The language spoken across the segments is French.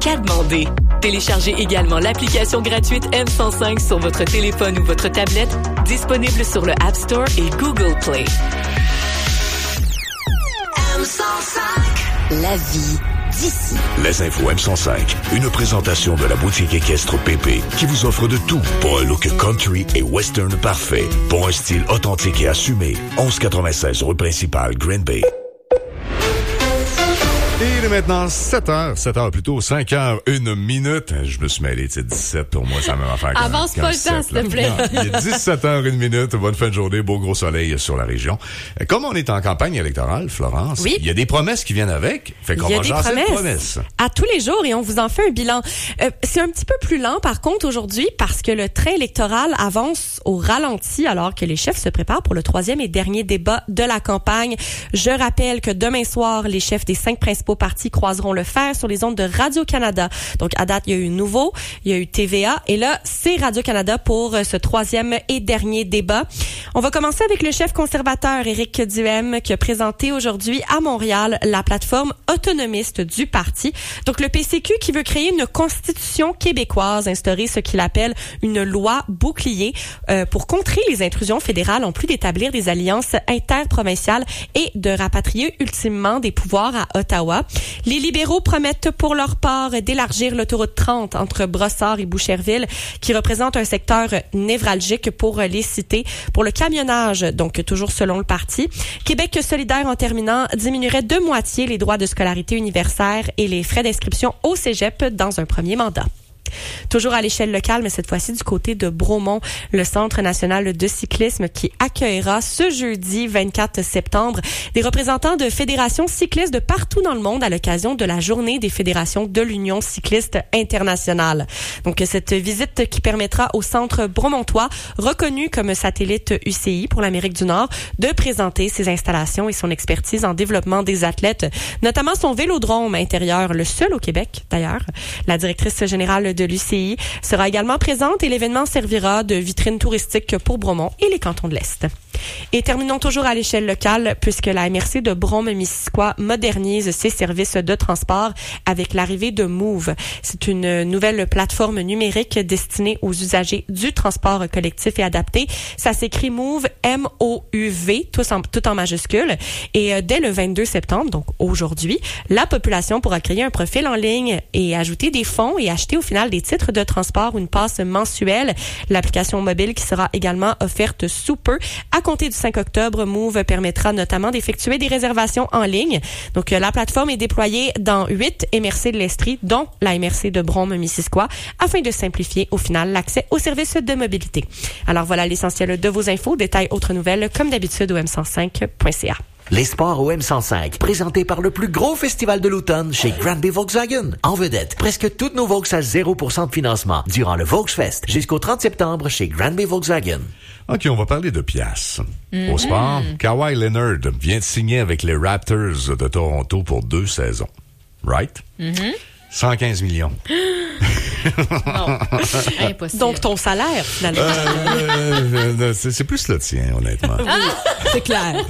qu'à demander. Téléchargez également l'application gratuite M105 sur votre téléphone ou votre tablette, disponible sur le App Store et Google Play. M105. La vie d'ici. Les infos M105, une présentation de la boutique équestre PP qui vous offre de tout pour un look country et western parfait, pour un style authentique et assumé. 1196 rue principale, Green Bay. Il est maintenant 7h plutôt, 5h01. Je me suis mêlé, tu sais, 17 pour moi, ça m'a même affaire. Avance pas le temps, s'il te plaît. Il est 17h01. Bonne fin de journée, beau gros soleil sur la région. Comme on est en campagne électorale, Florence, oui. Il y a des promesses qui viennent avec. Fait qu'on va jaser de promesses. À tous les jours et on vous en fait un bilan. C'est un petit peu plus lent, par contre, aujourd'hui, parce que le train électoral avance au ralenti alors que les chefs se préparent pour le 3e et dernier débat de la campagne. Je rappelle que demain soir, les chefs des 5 principaux partis croiseront le fer sur les ondes de Radio-Canada. Donc, à date, il y a eu Nouveau, il y a eu TVA, et là, c'est Radio-Canada pour ce 3e et dernier débat. On va commencer avec le chef conservateur Éric Duhem qui a présenté aujourd'hui à Montréal la plateforme autonomiste du parti. Donc, le PCQ qui veut créer une constitution québécoise, instaurer ce qu'il appelle une loi bouclier pour contrer les intrusions fédérales en plus d'établir des alliances interprovinciales et de rapatrier ultimement des pouvoirs à Ottawa. Les libéraux promettent pour leur part d'élargir l'autoroute 30 entre Brossard et Boucherville, qui représente un secteur névralgique pour les cités. Pour le camionnage, donc toujours selon le parti, Québec solidaire, en terminant, diminuerait de moitié les droits de scolarité universitaire et les frais d'inscription au cégep dans un premier mandat. Toujours à l'échelle locale, mais cette fois-ci du côté de Bromont, le Centre national de cyclisme qui accueillera ce jeudi 24 septembre des représentants de fédérations cyclistes de partout dans le monde à l'occasion de la journée des fédérations de l'Union cycliste internationale. Donc, cette visite qui permettra au Centre bromontois, reconnu comme satellite UCI pour l'Amérique du Nord, de présenter ses installations et son expertise en développement des athlètes, notamment son vélodrome intérieur, le seul au Québec d'ailleurs. La directrice générale de l'UCI sera également présente et l'événement servira de vitrine touristique pour Bromont et les cantons de l'Est. Et terminons toujours à l'échelle locale puisque la MRC de Brome-Missisquoi modernise ses services de transport avec l'arrivée de Move. C'est une nouvelle plateforme numérique destinée aux usagers du transport collectif et adapté. Ça s'écrit Move, M-O-U-V, tout en majuscule. Et dès le 22 septembre, donc aujourd'hui, la population pourra créer un profil en ligne et ajouter des fonds et acheter au final des titres de transport ou une passe mensuelle. L'application mobile qui sera également offerte sous peu. À compter du 5 octobre, Move permettra notamment d'effectuer des réservations en ligne. Donc, la plateforme est déployée dans 8 MRC de l'Estrie, dont la MRC de Brome-Missisquoi, afin de simplifier au final l'accès aux services de mobilité. Alors voilà l'essentiel de vos infos. Détails, autres nouvelles, comme d'habitude au m105.ca. Les sports au M105, présentés par le plus gros festival de l'automne chez Granby Volkswagen. En vedette, presque toutes nos Volks à 0% de financement durant le Volksfest jusqu'au 30 septembre chez Granby Volkswagen. OK, on va parler de pièces. Au sport, Kawhi Leonard vient de signer avec les Raptors de Toronto pour 2 saisons. Right? 115 millions. Non, impossible. Donc, ton salaire, finalement. C'est plus le tien, honnêtement. C'est clair.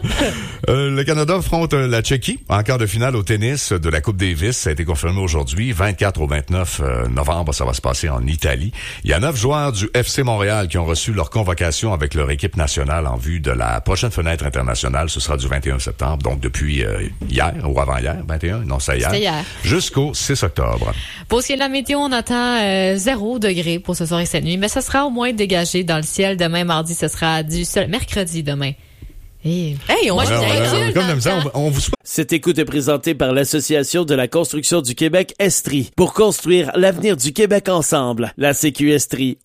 Le Canada affronte la Tchéquie en quart de finale au tennis de la Coupe Davis. Ça a été confirmé aujourd'hui, 24 au 29 novembre. Ça va se passer en Italie. Il y a 9 joueurs du FC Montréal qui ont reçu leur convocation avec leur équipe nationale en vue de la prochaine fenêtre internationale. Ce sera du 21 septembre, donc depuis hier ou avant-hier, 21, non, c'est hier. C'était hier. Jusqu'au 6 octobre. Pour ce qui est de la météo, on attend 0 degré pour ce soir et cette nuit, mais ça sera au moins dégagé dans le ciel. Demain, mardi, ce sera du sol. Mercredi, demain. Hey, on vous souhaite. Cette écoute est présentée par l'Association de la construction du Québec Estrie. Pour construire l'avenir du Québec ensemble, la CQ Estrie.